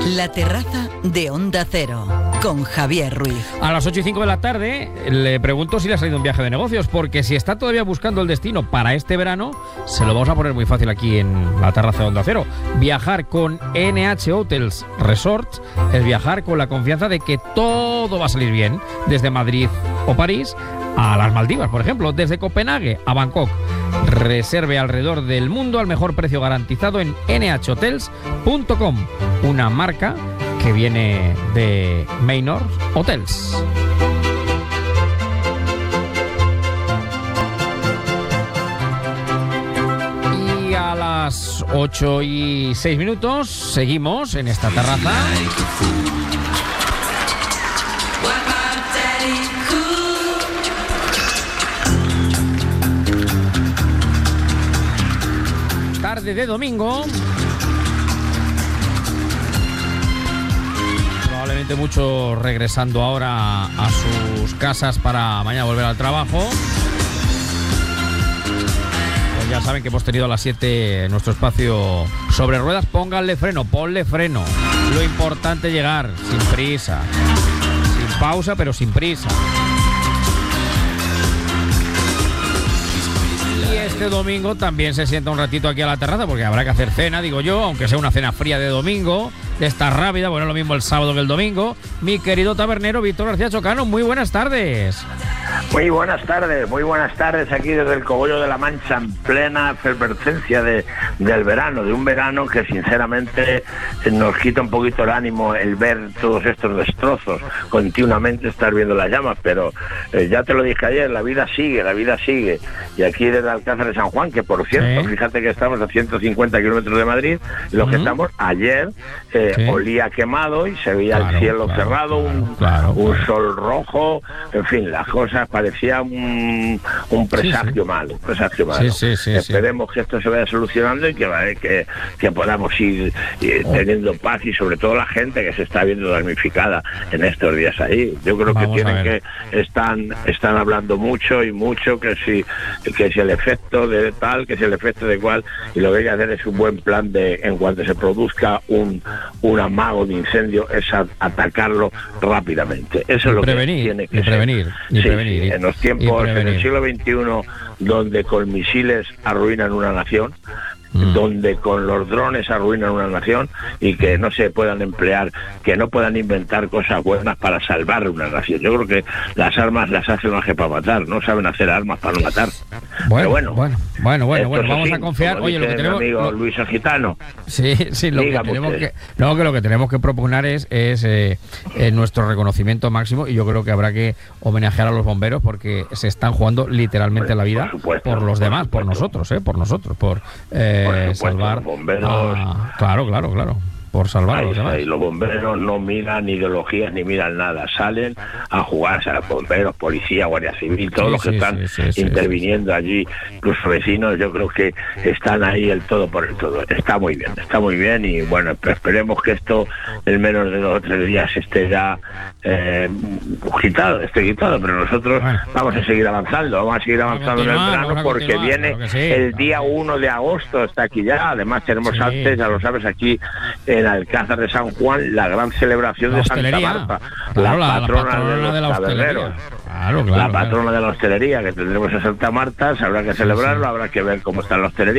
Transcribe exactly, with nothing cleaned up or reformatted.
La terraza de Onda Cero, con Javier Ruiz. A las ocho y cinco de la tarde le pregunto si le ha salido un viaje de negocios, porque si está todavía buscando el destino para este verano, se lo vamos a poner muy fácil aquí en la terraza de Onda Cero. Viajar con N H Hotels Resorts es viajar con la confianza de que todo va a salir bien, desde Madrid o París a las Maldivas, por ejemplo, desde Copenhague a Bangkok. Reserve alrededor del mundo al mejor precio garantizado en ene hache hotels punto com, una marca que viene de Maynard Hotels. Y a las ocho y seis minutos seguimos en esta terraza. Tarde de domingo. Probablemente muchos regresando ahora a sus casas para mañana volver al trabajo. Pues ya saben que hemos tenido a las siete nuestro espacio sobre ruedas. Pónganle freno, ponle freno. Lo importante es llegar sin prisa, sin pausa, pero sin prisa. Este domingo también se sienta un ratito aquí a la terraza, porque habrá que hacer cena, digo yo, aunque sea una cena fría de domingo, de esta rápida, bueno, lo mismo el sábado que el domingo. Mi querido tabernero Víctor García Chocano, muy buenas tardes. Muy buenas tardes, muy buenas tardes aquí desde el Cogollo de la Mancha, en plena efervescencia de, del verano, de un verano que sinceramente nos quita un poquito el ánimo el ver todos estos destrozos, continuamente estar viendo las llamas, pero eh, ya te lo dije ayer, la vida sigue, la vida sigue, y aquí desde Alcázar de San Juan, que por cierto, ¿sí? Fíjate que estamos a ciento cincuenta kilómetros de Madrid, lo uh-huh. que estamos ayer eh, ¿sí? olía quemado y se veía claro, el cielo claro, cerrado, claro, un, claro, un claro. sol rojo, en fin, las cosas parecía un, un presagio sí, sí. malo, un presagio malo. Sí, sí, sí, Esperemos sí. que esto se vaya solucionando y que, que, que podamos ir eh, teniendo paz, y sobre todo la gente que se está viendo damnificada en estos días ahí. Yo creo Vamos que tienen que están están hablando mucho y mucho que si que si el efecto de tal, que si el efecto de cual, y lo que hay que hacer es un buen plan de, en cuanto se produzca un un amago de incendio, es a, atacarlo rápidamente. Eso es lo prevenir, que tiene que prevenir, ser. Ni Sí, prevenir, sí, en los tiempos, en el siglo veintiuno, donde con misiles arruinan una nación, Mm. donde con los drones arruinan una nación, y que no se puedan emplear, que no puedan inventar cosas buenas para salvar una nación. Yo creo que las armas las hacen más que para matar, no saben hacer armas para no matar. Bueno, Pero bueno, bueno, bueno, bueno, bueno vamos así, a confiar. Oye, lo que tenemos, amigo lo... Luis Agitano. Sí, sí, lo que tenemos que, no, que lo que tenemos que proponer es, es eh, eh, nuestro reconocimiento máximo, y yo creo que habrá que homenajear a los bomberos, porque se están jugando literalmente pues, la vida por, supuesto, por los demás, por, por nosotros, eh, por nosotros, por eh, Eh, Por supuesto, salvar los bomberos. Ah, claro, claro, claro. Por salvar a los demás. Y los bomberos no miran ideologías ni miran nada, salen a jugarse a los bomberos, policía, guardia civil, todos sí, los que sí, están sí, sí, interviniendo sí, sí. allí, incluso vecinos, yo creo que están ahí el todo por el todo. Está muy bien, está muy bien, y bueno, esperemos que esto en menos de dos o tres días esté ya eh, quitado, esté quitado, pero nosotros bueno. vamos a seguir avanzando, vamos a seguir avanzando en el verano, porque viene claro sí, el claro. día uno de agosto, está aquí ya, además tenemos sí. antes, ya lo sabes, aquí en Alcázar de San Juan, la gran celebración la de Santa Marta, claro, la, la, patrona la patrona de los de la taberneros, claro, claro, la patrona claro. de la hostelería, que tendremos a Santa Marta, habrá que celebrarlo, sí, sí. habrá que ver cómo está la hostelería.